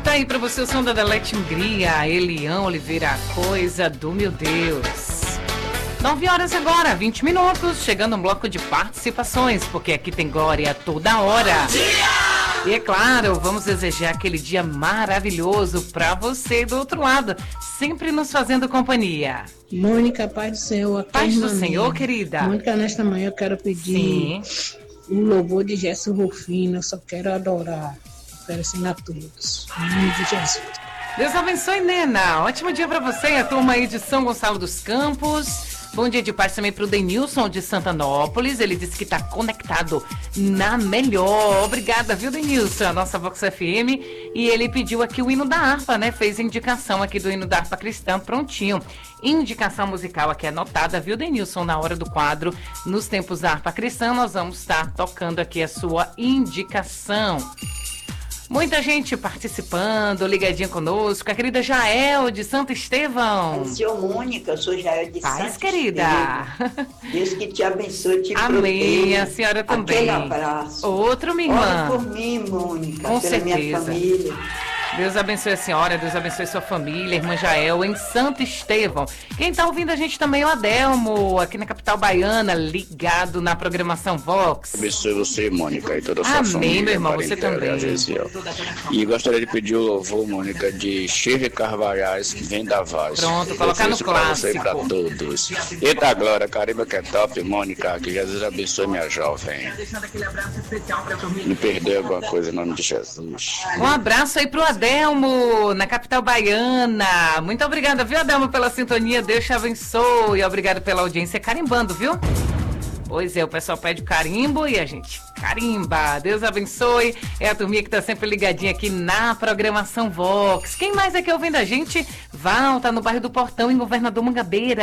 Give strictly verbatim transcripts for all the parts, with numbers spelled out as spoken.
Tá aí pra você o som da Delete Hungria, Elião Oliveira, a coisa do meu Deus. nove horas agora, vinte minutos, chegando um bloco de participações, porque aqui tem glória toda hora. E é claro, vamos desejar aquele dia maravilhoso pra você do outro lado, sempre nos fazendo companhia. Mônica, paz do Senhor. Paz do Senhor, querida. Mônica, nesta manhã eu quero pedir o louvor de Gerson Rufino, eu só quero adorar, oferecendo a todos. Em nome de Jesus. Deus abençoe, Nena. Ótimo dia pra você, a turma aí de São Gonçalo dos Campos. Bom dia de paz também pro Denilson de Santanópolis. Ele disse que tá conectado na melhor. Obrigada, viu, Denilson? A nossa Vox F M. E ele pediu aqui o hino da harpa, né? Fez indicação aqui do hino da harpa cristã, prontinho. Indicação musical aqui anotada, viu, Denilson? Na hora do quadro, nos tempos da harpa cristã, nós vamos estar tocando aqui a sua indicação. Muita gente participando, ligadinha conosco. A querida Jael de Santo Estevão. Senhor Mônica, eu sou Jael de Paz, Santo querida. Estevão. Deus que te abençoe, te Amém, proteja. a senhora também. Aquele abraço. Outro, minha irmã. Ore por mim, Mônica, Com pela minha certeza. família. Deus abençoe a senhora, Deus abençoe sua família, irmã Jael, em Santo Estevão. Quem tá ouvindo a gente também é o Adelmo, aqui na capital baiana, ligado na programação Vox. Abençoe você, Mônica, e toda a sua Amém, família. meu irmão, você parentela também. e Agesiel. E gostaria de pedir o louvor, Mônica, de Chefe Carvalhais, Vendavais. Pronto, colocar no Ofereço pra você e pra clássico. todos. Eita glória, carimba que é top, Mônica, que Jesus abençoe minha jovem. Me perdoe alguma coisa em nome de Jesus. Um abraço aí pro Adelmo, na capital baiana. Muito obrigada, viu, Adelmo, pela sintonia. Deus te abençoe. Obrigado pela audiência carimbando, viu? Pois é, o pessoal pede carimbo e a gente carimba. Deus abençoe. É a turminha que tá sempre ligadinha aqui na programação Vox. Quem mais aqui ouvindo a gente? Val, tá no bairro do Portão, em Governador Mangabeira.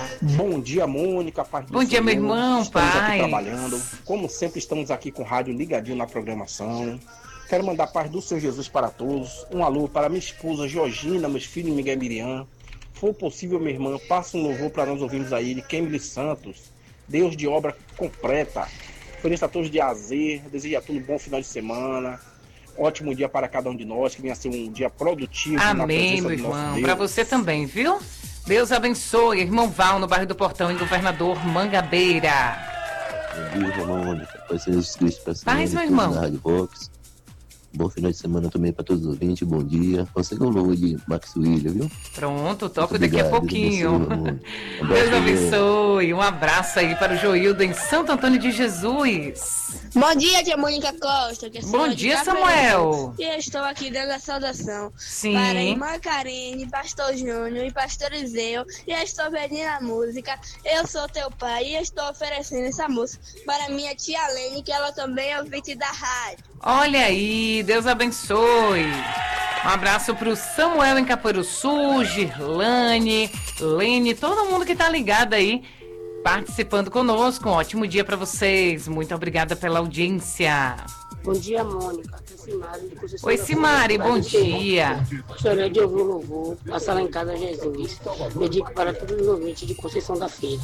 Bom dia, Mônica. Paz do Bom dia, Senhor. meu irmão, Estamos paz. aqui trabalhando. Como sempre, estamos aqui com o rádio ligadinho na programação. Quero mandar paz do Senhor Jesus para todos. Um alô para minha esposa Georgina, meus filhos Miguel e Miriam. Se for possível, minha irmã, passa um louvor para nós ouvirmos aí de Kemily Santos. Deus de obra completa. Feliz a todos de azer. Desejo a todos um bom final de semana. Ótimo dia para cada um de nós. Que venha ser um dia produtivo. na Amém, presença meu do nosso irmão. Deus. Pra você também, viu? Deus abençoe. Irmão Val, no bairro do Portão, em Governador Mangabeira. Bom dia, Mônica. Paz de Jesus Cristo para Paz, meu irmão. na Rádio Vox. Bom final de semana também para todos os ouvintes. Bom dia. Você que é o logo de Max William, viu? Pronto, toco Muito daqui a obrigado, pouquinho. Deus abençoe, amor. Deus Abraço, abençoe. Um abraço aí para o Joildo em Santo Antônio de Jesus. Bom dia, tia Mônica Costa. Que é Bom Samuel de dia, Capelinha. Samuel. E eu estou aqui dando a saudação Sim. para a irmã Karine, pastor Júnior e pastor Iseu. E eu estou pedindo a música Eu Sou Teu Pai. E eu estou oferecendo essa música para minha tia Lene, que ela também é ouvinte da rádio. Olha aí, Deus abençoe. Um abraço pro Samuel em Capoeiro-Sul, Girlane, Lene, todo mundo que tá ligado aí, participando conosco. Um ótimo dia para vocês. Muito obrigada pela audiência. Bom dia, Mônica. Aqui é Simari, de Conceição Oi, da Simari, Feira. bom dia. Gostaria de ouvir o louvor, passar lá em casa Jesus. Dedico para todos os ouvintes de Conceição da Feira.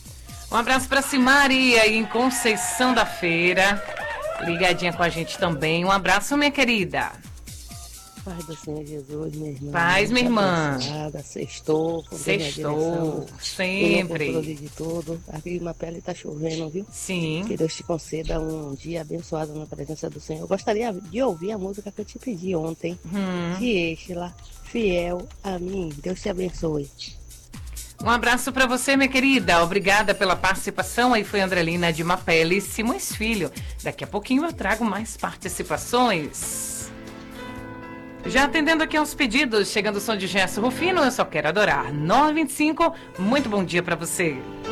Um abraço para Simari aí em Conceição da Feira, ligadinha com a gente também. Um abraço, minha querida. Paz do Senhor Jesus, minha irmã. Paz, minha irmã. Abençoada, Sextou. com Deus na Sextou, direção. sempre. Ele é o controle de tudo. Aqui na pele tá chovendo, viu? Sim. Que Deus te conceda um dia abençoado na presença do Senhor. Eu gostaria de ouvir a música que eu te pedi ontem. Hum. De Estela, fiel a mim. Deus te abençoe. Um abraço para você, minha querida. Obrigada pela participação. Aí foi a Andrelina de Mapele e Simões Filho. Daqui a pouquinho eu trago mais participações. Já atendendo aqui aos pedidos, chegando o som de Gerson Rufino, eu só quero adorar. nove vinte e cinco, muito bom dia para você.